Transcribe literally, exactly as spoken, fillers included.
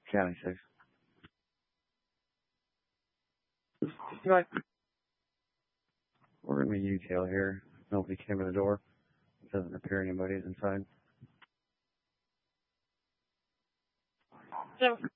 County six. Right. We're in the U-tail here. Nobody came to the door. It doesn't appear anybody's inside. So